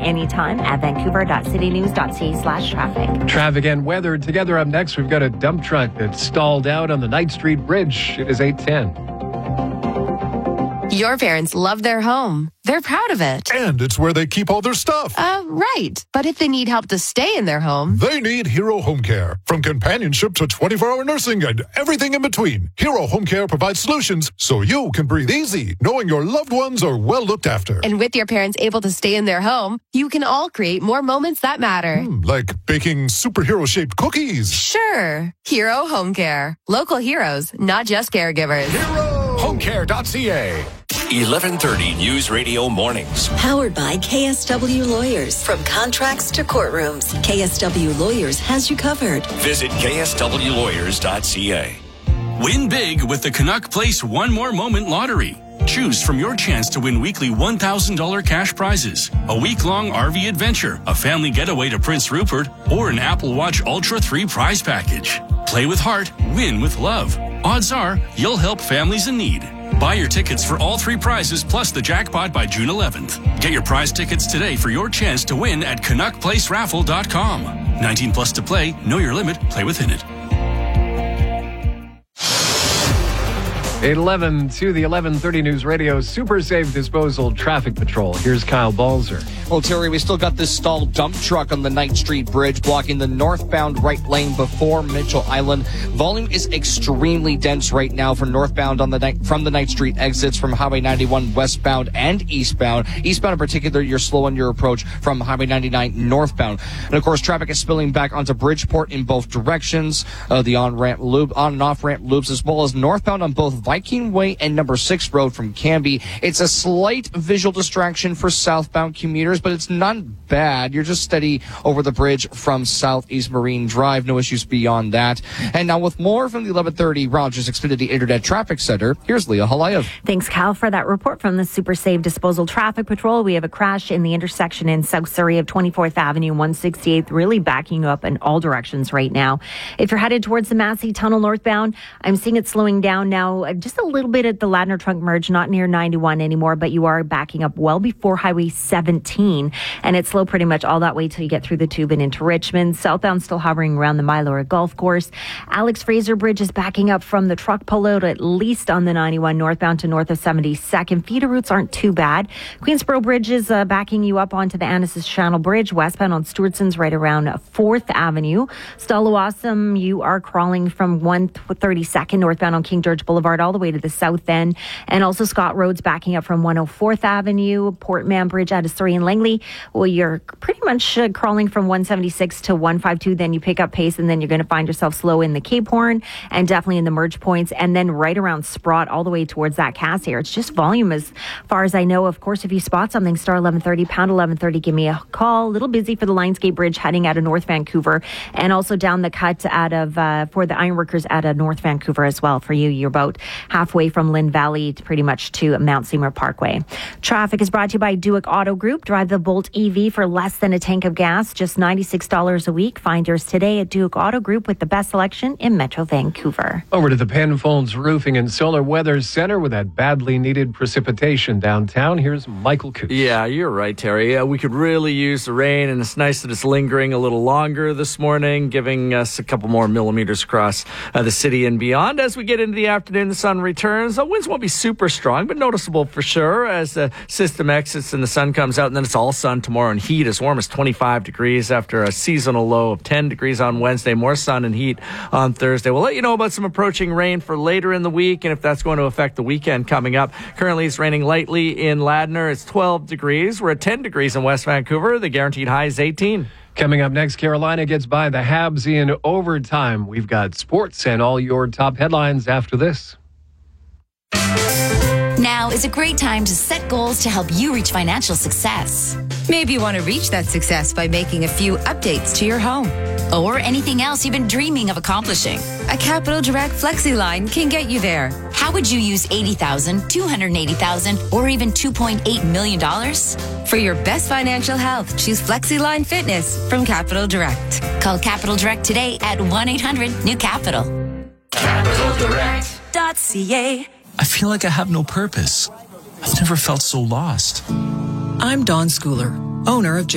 anytime at vancouver.citynews.ca/traffic. Traffic and weather together up next. We've got a dump truck that's stalled out on the Knight Street Bridge. It is 8:10. Your parents love their home. They're proud of it. And it's where they keep all their stuff. Right. But if they need help to stay in their home, they need Hero Home Care. From companionship to 24-hour nursing and everything in between, Hero Home Care provides solutions so you can breathe easy, knowing your loved ones are well looked after. And with your parents able to stay in their home, you can all create more moments that matter. Like baking superhero-shaped cookies. Sure. Hero Home Care. Local heroes, not just caregivers. HeroHomeCare.ca. 1130 News Radio Mornings. Powered by KSW Lawyers. From contracts to courtrooms, KSW Lawyers has you covered. Visit kswlawyers.ca. Win big with the Canuck Place One More Moment Lottery. Choose from your chance to win weekly $1,000 cash prizes, a week-long RV adventure, a family getaway to Prince Rupert, or an Apple Watch Ultra 3 prize package. Play with heart, win with love. Odds are you'll help families in need. Buy your tickets for all 3 prizes plus the jackpot by June 11th. Get your prize tickets today for your chance to win at CanuckPlaceRaffle.com. 19 plus to play. Know your limit. Play within it. 8:11 to the 1130 News Radio Super Safe Disposal Traffic Patrol. Here's Kyle Balzer. Well, Terry, we still got this stalled dump truck on the Knight Street Bridge blocking the northbound right lane before Mitchell Island. Volume is extremely dense right now for northbound on from the Knight Street exits from Highway 91 westbound and eastbound. Eastbound in particular, you're slow on your approach from Highway 99 northbound. And of course, traffic is spilling back onto Bridgeport in both directions. The on and off ramp loops, as well as northbound on both Viking Way and number 6 Road from Canby. It's a slight visual distraction for southbound commuters, but it's not bad. You're just steady over the bridge from Southeast Marine Drive. No issues beyond that. And now with more from the 1130 Rogers Xfinity Internet Traffic Center, here's Leah Halayev. Thanks, Cal, for that report from the Super Safe Disposal Traffic Patrol. We have a crash in the intersection in South Surrey of 24th Avenue, 168th, really backing up in all directions right now. If you're headed towards the Massey Tunnel northbound, I'm seeing it slowing down now just a little bit at the Ladner Trunk Merge, not near 91 anymore, but you are backing up well before Highway 17, and it's slow pretty much all that way till you get through the Tube and into Richmond. Southbound still hovering around the Mylora Golf Course. Alex Fraser Bridge is backing up from the truck pullout at least on the 91 northbound to north of 72nd. Feeder routes aren't too bad. Queensboro Bridge is backing you up onto the Annacis Channel Bridge, westbound on Stewartson's right around 4th Avenue. Stallawasam, you are crawling from 132nd northbound on King George Boulevard all the way to the south end, and also Scott Road's backing up from 104th Avenue. Port Mann Bridge out of Surrey and Langley, well, you're pretty much crawling from 176 to 152, then you pick up pace, and then you're going to find yourself slow in the Cape Horn and definitely in the merge points, and then right around Sprott all the way towards that Cassiar. It's just volume as far as I know. Of course, if you spot something, star 1130, pound 1130, give me a call. A little busy for the Lionsgate Bridge heading out of North Vancouver, and also down the cut out of for the ironworkers out of North Vancouver as well. For you, you're about halfway from Lynn Valley to pretty much to Mount Seymour Parkway. Traffic is brought to you by Duick Auto Group. Drive the Bolt EV for less than a tank of gas, just $96 a week. Find yours today at Duick Auto Group with the best selection in Metro Vancouver. Over to the Penfolds Roofing and Solar Weather Center with that badly needed precipitation downtown. Here's Michael Cooch. Yeah, you're right, Terry. We could really use the rain, and it's nice that it's lingering a little longer this morning, giving us a couple more millimeters across the city and beyond. As we get into the afternoon, the sun returns. The winds won't be super strong, but noticeable for sure as the system exits and the sun comes out, and then it's all sun tomorrow and heat as warm as 25 degrees after a seasonal low of 10 degrees on Wednesday. More sun and heat on Thursday. We'll let you know about some approaching rain for later in the week and if that's going to affect the weekend coming up. Currently, it's raining lightly in Ladner. It's 12 degrees. We're at 10 degrees in West Vancouver. The guaranteed high is 18. Coming up next, Carolina gets by the Habs in overtime. We've got sports and all your top headlines after this. Now is a great time to set goals to help you reach financial success. Maybe you want to reach that success by making a few updates to your home. Or anything else you've been dreaming of accomplishing. A Capital Direct Flexi line can get you there. How would you use $80,000, $280,000, or even $2.8 million? For your best financial health, choose Flexi Line Fitness from Capital Direct. Call Capital Direct today at 1-800-NEW-CAPITAL. CapitalDirect.ca. I feel like I have no purpose. I've never felt so lost. I'm Dawn Schooler, owner of